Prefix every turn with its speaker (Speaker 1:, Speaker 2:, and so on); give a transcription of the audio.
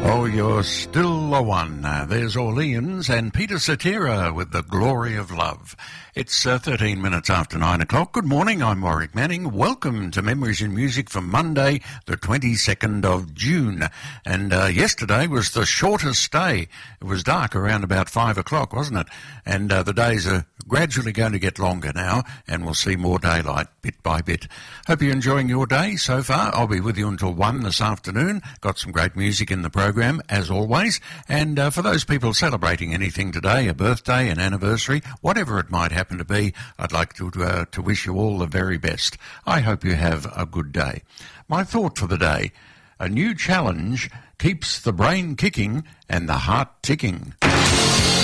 Speaker 1: Oh, you're still the one. There's Orleans and Peter Cetera with The Glory of Love. It's 13 minutes after 9 o'clock. Good morning, I'm Warwick Manning. Welcome to Memories in Music for Monday, the 22nd of June. And yesterday was the shortest day. It was dark around about 5 o'clock, wasn't it? And the days are gradually going to get longer now, and we'll see more daylight bit by bit. Hope you're enjoying your day so far. I'll be with you until 1 this afternoon. Got some great music in the program, as always. And for those people celebrating anything today, a birthday, an anniversary, whatever it might happen to be, I'd like to wish you all the very best. I hope you have a good day. My thought for the day: a new challenge keeps the brain kicking and the heart ticking.